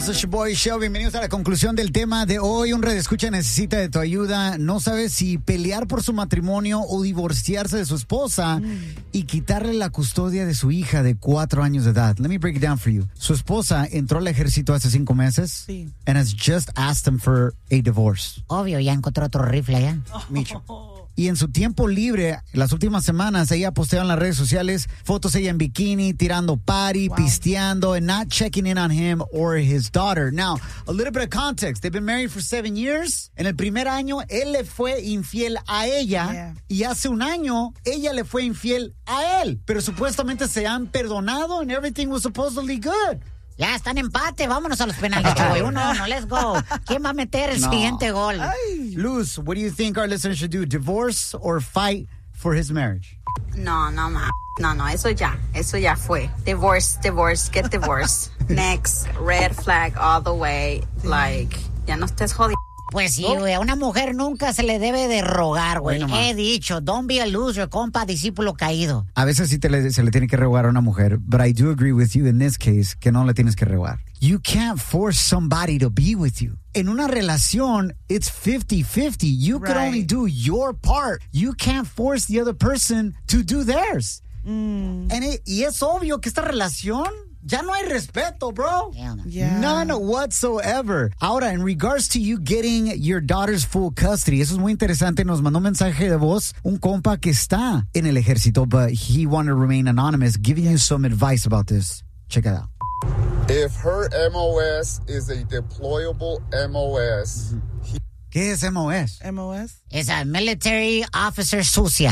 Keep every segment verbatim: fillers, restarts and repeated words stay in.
Somos el Boy Show. Bienvenidos a la conclusión del tema de hoy. Un redescucha necesita de tu ayuda. No sabe si pelear por su matrimonio o divorciarse de su esposa mm. y quitarle la custodia de su hija de cuatro años de edad. Let me break it down for you. Su esposa entró al ejército hace cinco meses sí. and has just asked him for a divorce. Obvio, ya encontró otro rifle ya. Oh. Micho. Y en su tiempo libre, las últimas semanas, ella posteó en las redes sociales fotos ella en bikini, tirando party, wow. pisteando, and not checking in on him or his daughter. Now, a little bit of context. They've been married for seven years. En el primer año, él le fue infiel a ella. Yeah. Y hace un año, ella le fue infiel a él. Pero supuestamente se han perdonado and everything was supposedly good. Ya están en empate, vámonos a los penales, Choy. Uno, no, let's go. ¿Quién va a meter el no. siguiente gol? Ay. Luz, what do you think our listeners should do? Divorce or fight for his marriage? No, no, ma. No, no, eso ya, eso ya fue. Divorce, divorce, get divorced. Next, red flag all the way. Like, ya no estés jodiendo. Pues sí, güey, a una mujer nunca se le debe de rogar, güey. Bueno, He dicho, don't be a loser, compa, discípulo caído. A veces sí te le, se le tiene que rogar a una mujer, but I do agree with you in this case que no le tienes que rogar. You can't force somebody to be with you. En una relación, it's fifty-fifty. You right. can only do your part. You can't force the other person to do theirs. Mm. And it, y es obvio que esta relación ya no hay respeto, bro. Yeah. None whatsoever. Ahora, in regards to you getting your daughter's full custody, eso es muy interesante. Nos mandó un mensaje de voz un compa que está en el ejército, but he wanted to remain anonymous, giving you some advice about this. Check it out. If her M O S is a deployable M O S, mm-hmm. he- ¿Qué es M O S? M O S? Es a military officer sucia.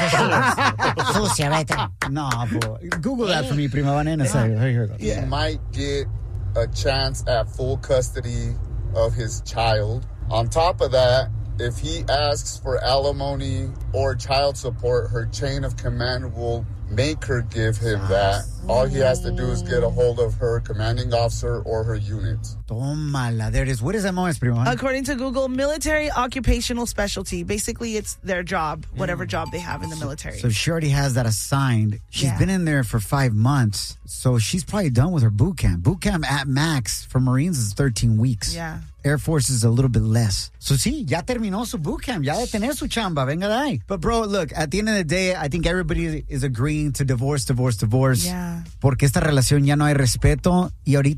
Sucia, right there. No, bro. Google that for me, prima banana. Yeah. Here we go. He might get a chance at full custody of his child. On top of that, if he asks for alimony or child support, her chain of command will make her give him that. All he has to do is get a hold of her commanding officer or her unit. Tómala, there it is. What is M O S, prima? According to Google, military occupational specialty. Basically, it's their job, whatever job they have in the military. So she already has that assigned. She's Yeah. been in there for five months. So she's probably done with her boot camp. Boot camp at max for Marines is thirteen weeks. Yeah. Air Force is a little bit less. So sí, ya terminó su boot camp. Ya de tener su chamba. Venga de ahí. But bro, look, at the end of the day, I think everybody is agreeing to divorce, divorce, divorce. Yeah. Porque esta relación ya no hay respeto y ahorita